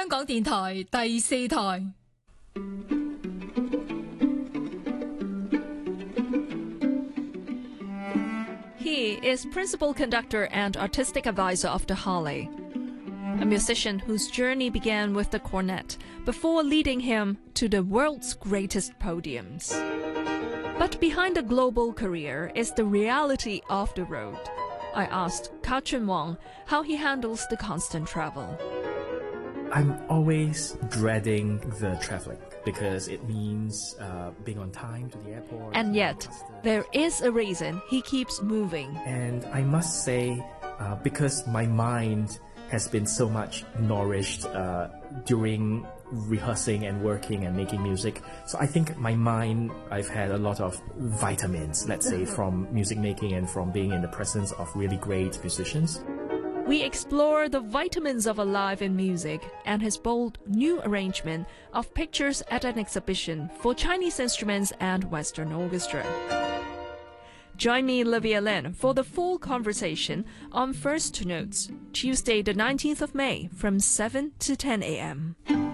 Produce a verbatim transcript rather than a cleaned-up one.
香港電台第四台。 He is principal conductor and artistic advisor of the Harley, a musician whose journey began with the cornet before leading him to the world's greatest podiums. But behind the global career is the reality of the road. I asked Ka-chun Wang how he handles the constant travel. I'm always dreading the traveling because it means uh, being on time to the airport. And yet, there is a reason he keeps moving. And I must say, uh, because my mind has been so much nourished uh, during rehearsing and working and making music. So I think my mind, I've had a lot of vitamins, let's say, from music making and from being in the presence of really great musicians. We explore the vitamins of a life in music and his bold new arrangement of pictures at an exhibition for Chinese instruments and Western orchestra. Join me, Olivia Lin, for the full conversation on First Notes, Tuesday the nineteenth of May from seven to ten a m